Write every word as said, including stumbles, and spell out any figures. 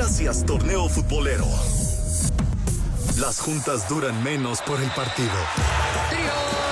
Gracias, torneo futbolero. Las juntas duran menos por el partido. ¡Trío!